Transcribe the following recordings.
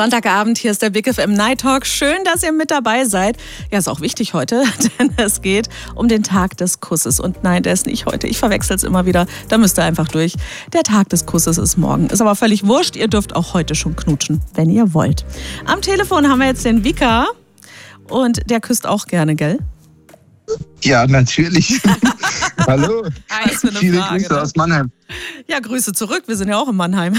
Sonntagabend, hier ist der Big FM Night Talk. Schön, dass ihr mit dabei seid. Ja, ist auch wichtig heute, denn es geht um den Tag des Kusses. Und nein, der ist nicht heute. Ich verwechsel es immer wieder. Da müsst ihr einfach durch. Der Tag des Kusses ist morgen. Ist aber völlig wurscht. Ihr dürft auch heute schon knutschen, wenn ihr wollt. Am Telefon haben wir jetzt den Vika. Und der küsst auch gerne, gell? Ja, natürlich. Hallo. Hi, ist eine Viele Frage, Grüße ne? aus Mannheim. Ja, Grüße zurück. Wir sind ja auch in Mannheim.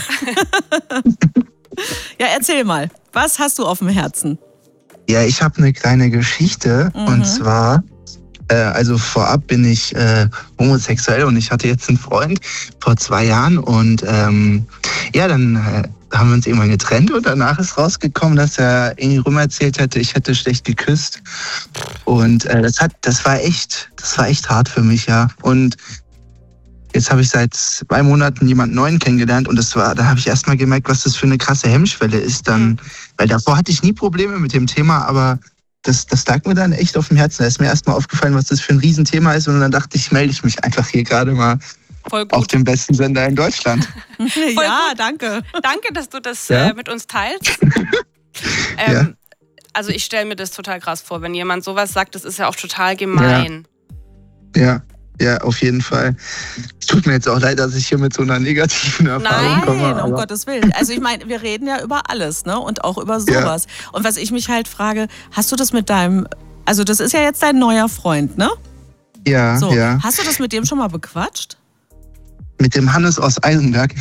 Ja, erzähl mal. Was hast du auf dem Herzen? Ja, ich habe eine kleine Geschichte. Und zwar, also vorab bin ich homosexuell und ich hatte jetzt einen Freund vor 2 Jahren. Und dann haben wir uns irgendwann getrennt und danach ist rausgekommen, dass er irgendwie rum erzählt hätte, ich hätte schlecht geküsst. Und das war echt hart für mich, ja. Und jetzt habe ich seit 2 Monaten jemanden Neuen kennengelernt und da habe ich erst mal gemerkt, was das für eine krasse Hemmschwelle ist dann. Weil davor hatte ich nie Probleme mit dem Thema, aber das lag mir dann echt auf dem Herzen. Da ist mir erst mal aufgefallen, was das für ein Riesenthema ist und dann dachte ich, melde ich mich einfach hier gerade mal auf dem besten Sender in Deutschland. Ja, danke. Danke, dass du das mit uns teilst. Ja. Also ich stelle mir das total krass vor, wenn jemand sowas sagt, das ist ja auch total gemein. Ja, auf jeden Fall. Es tut mir jetzt auch leid, dass ich hier mit so einer negativen Erfahrung komme. Nein, um Gottes Willen. Also ich meine, wir reden ja über alles, ne? Und auch über sowas. Ja. Und was ich mich halt frage, hast du das mit also das ist ja jetzt dein neuer Freund, ne? Ja, so, ja. Hast du das mit dem schon mal bequatscht? Mit dem Hannes aus Eisenberg?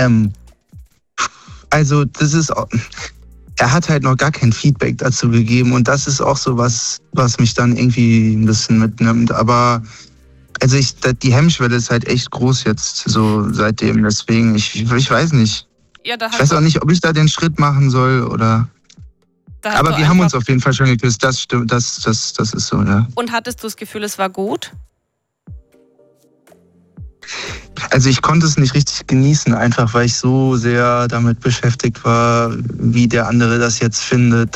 Also das ist... Er hat halt noch gar kein Feedback dazu gegeben und das ist auch so was mich dann irgendwie ein bisschen mitnimmt. Aber also die Hemmschwelle ist halt echt groß jetzt so seitdem. Deswegen, ich weiß nicht. Ja, ich weiß auch nicht, ob ich da den Schritt machen soll oder... Aber wir haben uns auf jeden Fall schon geküsst. Das stimmt, das ist so, ja. Und hattest du das Gefühl, es war gut? Also ich konnte es nicht richtig genießen, einfach weil ich so sehr damit beschäftigt war, wie der andere das jetzt findet.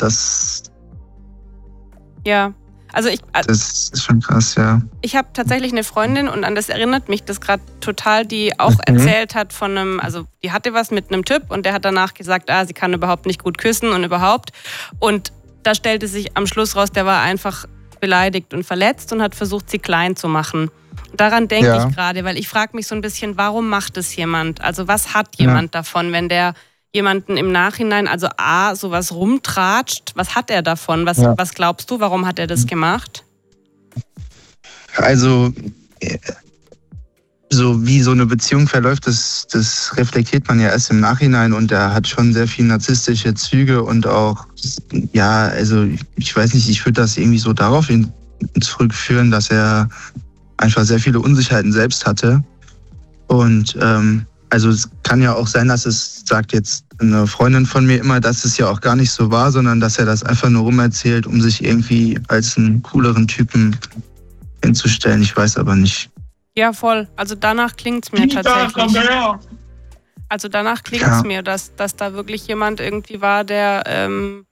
Ja, also das ist schon krass, ja. Ich habe tatsächlich eine Freundin und an das erinnert mich das gerade total, die auch erzählt hat von also die hatte was mit einem Typ und der hat danach gesagt, sie kann überhaupt nicht gut küssen und überhaupt. Und da stellte sich am Schluss raus, der war einfach beleidigt und verletzt und hat versucht, sie klein zu machen. Daran denke ich gerade, weil ich frage mich so ein bisschen, warum macht es jemand? Also was hat jemand davon, wenn der jemanden im Nachhinein, also sowas rumtratscht, was hat er davon? Was glaubst du, warum hat er das gemacht? Also so wie so eine Beziehung verläuft, das reflektiert man ja erst im Nachhinein und er hat schon sehr viel narzisstische Züge und auch, also ich weiß nicht, ich würde das irgendwie so darauf zurückführen, dass er einfach sehr viele Unsicherheiten selbst hatte. Und also es kann ja auch sein, dass es sagt jetzt eine Freundin von mir immer, dass es ja auch gar nicht so war, sondern dass er das einfach nur rumerzählt, um sich irgendwie als einen cooleren Typen hinzustellen. Ich weiß aber nicht. Ja, voll. Also danach klingt es mir tatsächlich. Also danach klingt es mir, dass da wirklich jemand irgendwie war, der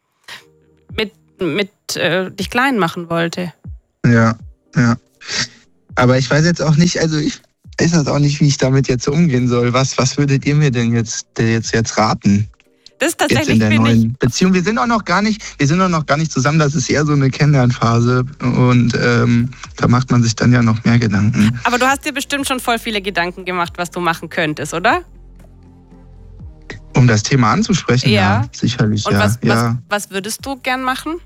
mit dich klein machen wollte. Ja. Aber ich weiß jetzt auch nicht, also ich weiß jetzt auch nicht, wie ich damit jetzt umgehen soll. Was würdet ihr mir denn jetzt raten? Das ist tatsächlich jetzt in der neuen Beziehung. Wir sind auch noch gar nicht zusammen. Das ist eher so eine Kennenlernphase und da macht man sich dann ja noch mehr Gedanken. Aber du hast dir bestimmt schon voll viele Gedanken gemacht, was du machen könntest, oder? Um das Thema anzusprechen, ja sicherlich. Und was würdest du gern machen?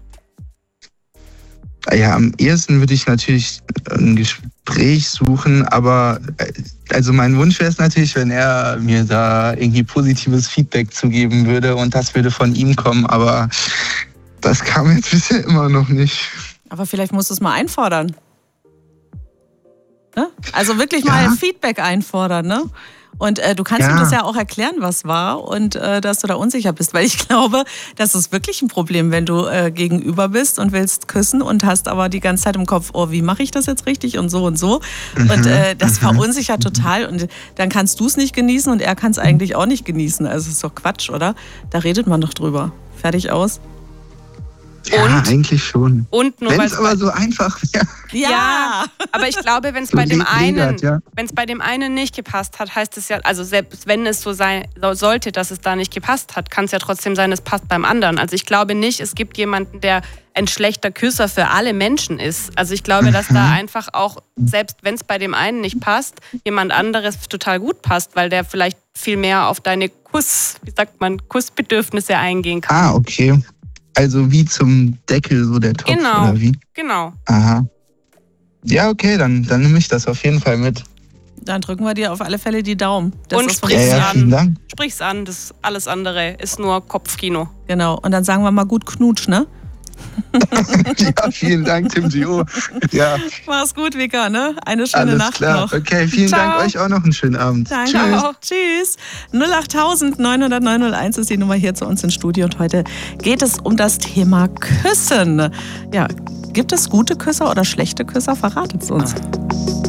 Ja, am ehesten würde ich natürlich ein Gespräch suchen, aber also mein Wunsch wäre es natürlich, wenn er mir da irgendwie positives Feedback zugeben würde und das würde von ihm kommen, aber das kam jetzt bisher immer noch nicht. Aber vielleicht musst du es mal einfordern. Ne? Also wirklich mal Feedback einfordern, ne? Und du kannst ihm das ja auch erklären, was war und dass du da unsicher bist. Weil ich glaube, das ist wirklich ein Problem, wenn du gegenüber bist und willst küssen und hast aber die ganze Zeit im Kopf, wie mache ich das jetzt richtig und so und so. Und das verunsichert total und dann kannst du es nicht genießen und er kann es eigentlich auch nicht genießen. Also ist doch Quatsch, oder? Da redet man doch drüber. Fertig aus. Ja, eigentlich schon. Und nur wenn es aber so einfach wäre. Ja, aber ich glaube, wenn es bei dem einen nicht gepasst hat, heißt es ja, also selbst wenn es so sein sollte, dass es da nicht gepasst hat, kann es ja trotzdem sein, es passt beim anderen. Also ich glaube nicht, es gibt jemanden, der ein schlechter Küsser für alle Menschen ist. Also ich glaube, dass da einfach auch, selbst wenn es bei dem einen nicht passt, jemand anderes total gut passt, weil der vielleicht viel mehr auf deine Kussbedürfnisse eingehen kann. Ah, okay. Also wie zum Deckel, so der Topf, oder wie? Genau. Aha. Ja, okay, dann nehme ich das auf jeden Fall mit. Dann drücken wir dir auf alle Fälle die Daumen. Und sprich's an. Vielen Dank. Sprich's an, das alles andere ist nur Kopfkino. Genau, und dann sagen wir mal gut Knutsch, ne? Ja, vielen Dank, Tim Gio. Ja. Mach's gut, Vika, ne? Eine schöne Nacht klar. noch. Okay, vielen Dank, euch auch noch einen schönen Abend. Danke. Tschüss. 08000 900 901 ist die Nummer hier zu uns ins Studio und heute geht es um das Thema Küssen. Ja, gibt es gute Küsser oder schlechte Küsser? Verratet es uns.